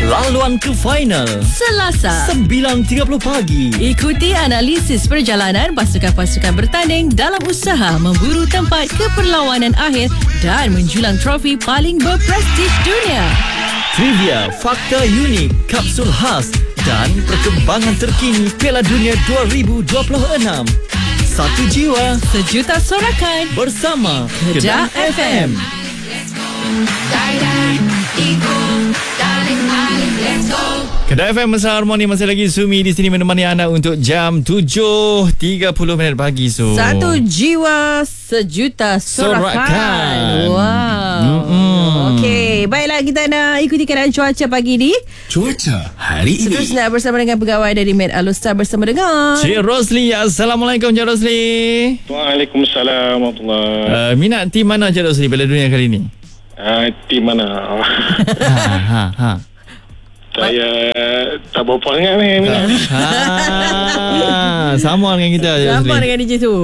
laluan ke final Selasa 9.30 pagi. Ikuti analisis perjalanan pasukan-pasukan bertanding dalam usaha memburu tempat ke perlawanan akhir dan menjulang trofi paling berprestij dunia. Trivia, fakta unik, kapsul khas dan perkembangan terkini Piala Dunia 2026. Satu jiwa, sejuta sorakan bersama Kedah FM. Kedah FM Mesra Harmoni masih lagi Sumi di sini menemani anda untuk jam 7.30 pagi. Satu jiwa sejuta sorakan. Wow. Okey, baiklah kita nak ikuti keadaan cuaca pagi ni. Cuaca hari ini. Seterusnya bersama dengan pegawai dari Med Alustar bersama dengan Cik Rosli. Assalamualaikum Cik Rosli. Waalaikumsalam warahmatullahi. Minat tim mana Cik Rosli Piala Dunia kali ni? Tim mana? Saya tak berapa sangat ni minat. Sama dengan kita Cik Rosli. sama dengan DJ tu.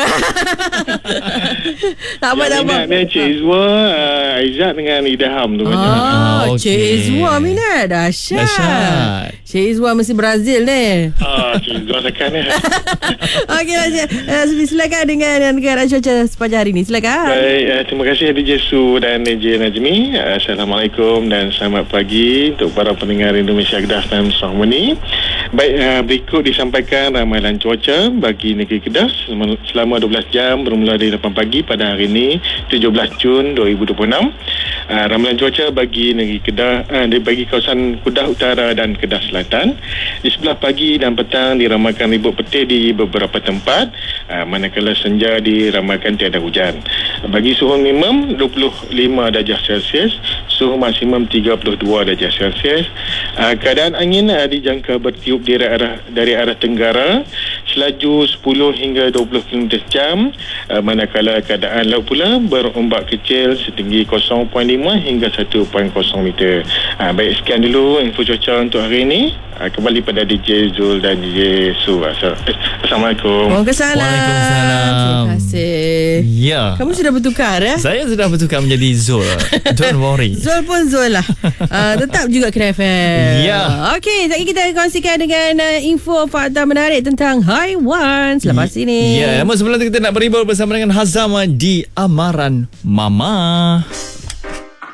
Tak apa. Minat dia Cik Izwa, Aizat dengan Idaham tu. okey. Cik Izwa minat. Dahsyat. Cik Izwa mesti Brazil ni. Cik Izwa tekan ni. Okeylah Cik. Silakan dengan keadaan cuaca sepanjang hari ni. Silakan. Baik, terima kasih DJ Su dan DJ Najmi. Assalamualaikum dan selamat pagi untuk para pendengar Indonesia Kedah dan Harmoni. Baik, berikut disampaikan ramalan cuaca bagi negeri Kedah selama 12 jam bermula dari 8 pagi pada hari ini 17 Jun 2026. Ramalan cuaca bagi negeri Kedah, bagi kawasan Kedah Utara dan Kedah Selatan. Di sebelah pagi dan petang diramalkan ribut petir di beberapa tempat, manakala senja diramalkan tiada hujan. Bagi suhu minimum 25 darjah Celsius, suhu maksimum 32 darjah Celsius. Keadaan angin dijangka bertiup dari arah tenggara selaju 10 hingga 20 km jam, manakala keadaan laut pula berombak kecil setinggi 0.5 hingga 1.0 meter. Baik, sekian dulu info cuaca untuk hari ini. Kembali pada DJ Zul dan DJ Su. Assalamualaikum. Waalaikumsalam. Terima kasih. Ya. Kamu sudah bertukar Saya sudah bertukar menjadi Zul. Don't worry. Zul pun Zul lah. Tetap juga Kedah FM. Ya. Okey, sekejap kita kongsikan dengan info fakta menarik tentang haiwan selepas ini. Ya, namun sebelum itu kita nak berhibur bersama dengan Hazama di Amaran Mama.